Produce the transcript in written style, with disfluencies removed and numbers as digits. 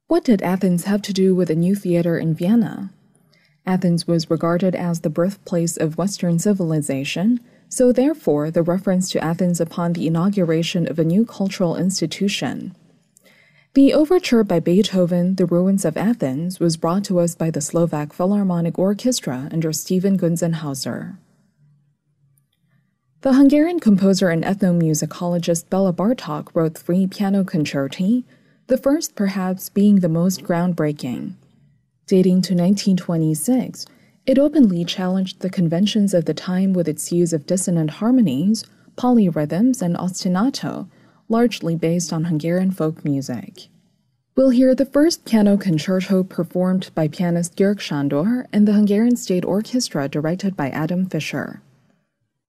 What did Athens have to do with a new theater in Vienna? Athens was regarded as the birthplace of Western civilization, so therefore the reference to Athens upon the inauguration of a new cultural institution. The overture by Beethoven, The Ruins of Athens, was brought to us by the Slovak Philharmonic Orchestra under Stephen Gunzenhauser. The Hungarian composer and ethnomusicologist Bela Bartók wrote 3 piano concerti, the first perhaps being the most groundbreaking. Dating to 1926, it openly challenged the conventions of the time with its use of dissonant harmonies, polyrhythms, and ostinato, largely based on Hungarian folk music. We'll hear the first piano concerto performed by pianist György Sándor and the Hungarian State Orchestra directed by Adam Fischer.